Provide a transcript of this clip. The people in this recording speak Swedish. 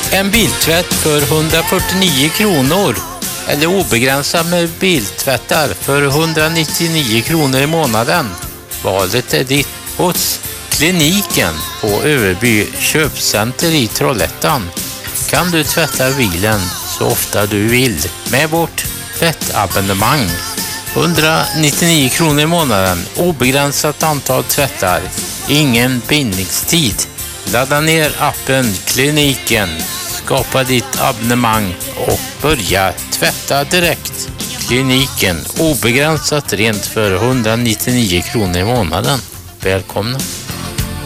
En biltvätt för 149 kronor eller obegränsat med biltvättar för 199 kronor i månaden. Valet är ditt hos Kliniken på Överby köpcenter i Trollhättan. Kan du tvätta bilen så ofta du vill med vårt tvättabonnemang. 199 kronor i månaden, obegränsat antal tvättar, ingen bindningstid. Ladda ner appen Kliniken, skapa ditt abonnemang och börja tvätta direkt. Kliniken, obegränsat rent för 199 kronor i månaden. Välkomna!